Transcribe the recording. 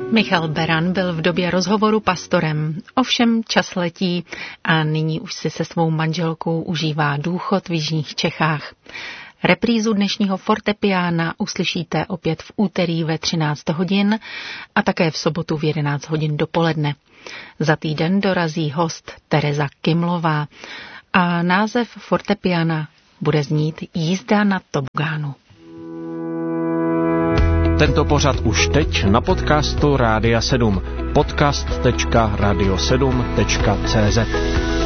Michal Beran byl v době rozhovoru pastorem, ovšem čas letí a nyní už si se svou manželkou užívá důchod v jižních Čechách. Reprízu dnešního fortepiána uslyšíte opět v úterý ve 13 hodin a také v sobotu v 11 hodin dopoledne. Za týden dorazí host Tereza Kimlová a název fortepiána bude znít Jízda na tobogánu. Tento pořad už teď na podcastu Rádia 7. podcast.radio7.cz